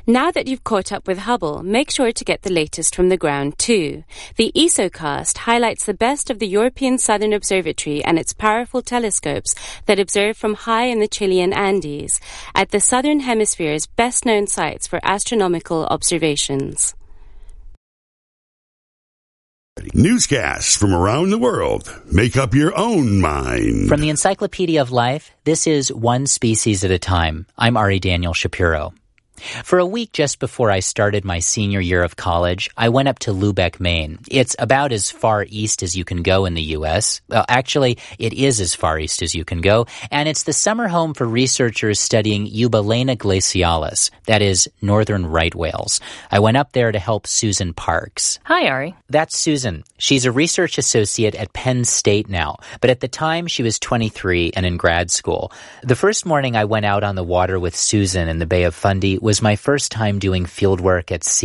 Now that you've caught up with Hubble, make sure to get the latest from the ground too. The ESOcast highlights the best of the European Southern Observatory and its powerful telescopes that observe from high in the Chilean Andes, at the Southern Hemisphere's best-known sites for astronomical observations. Newscasts from around the world. Make up your own mind. From the Encyclopedia of Life, this is One Species at a Time. I'm Ari Daniel Shapiro. For a week just before I started my senior year of college, I went up to Lubeck, Maine. It's about as far east as you can go in the U.S. Well, actually, it is as far east as you can go, and it's the summer home for researchers studying Eubalena glacialis, that is, northern right whales. I went up there to help Susan Parks. Hi, Ari. That's Susan. She's a research associate at Penn State now, but at the time she was 23 and in grad school. The first morning I went out on the water with Susan in the Bay of Fundy was my first time doing fieldwork at sea.